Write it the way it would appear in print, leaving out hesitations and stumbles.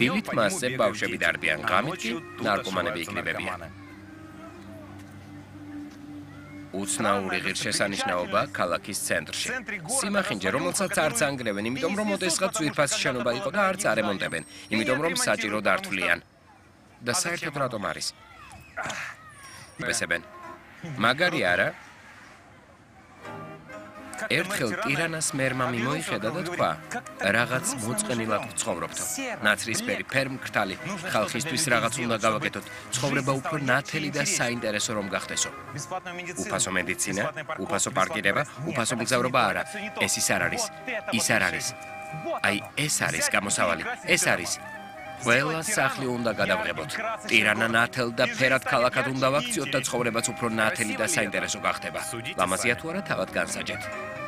დილით მასზე ბავშვები დარბიან, ღამით კი ნარკომანები იკრიბებიან. უცნაური ღირსშესანიშნაობა ქალაქის ცენტრში. სიმახინჯე, რომელსაც არც ანგრევენ, იმიტომ რომ ოდესღაც ძვირფასი შენობა იყო და არც არემონტებენ, იმიტომ რომ საჭირო დართვლიან. და საერთოდ რატომ არის? ბესებენ. მაგარი არა? ერთხელ ტირანას მერმა მიმოიხედა და თქვა, რაღაც მოწყენილად ვცხოვრობთო. ნაცრისფერი, ფერმკრთალი, ხალხისთვის რაღაც უნდა გავაკეთოთ, ცხოვრება უფრო ნათელი და საინტერესო რომ გახდესო. უფასო მედიცინა, უფასო პარკირება, უფასო მგზავრობა არა. ეს ის არ არის. ის არ არის. აი, ეს არის გამოსავალი. ეს არის. ყველა სახლი უნდა გადავღებოთ. ტირანა ნათელ და ფერად ქალაქად უნდა ვაქციოთ და ცხოვრებაც უფრო ნათელი და საინტერესო გახდება. ლამაზია თუ არა თავად განსაჯეთ.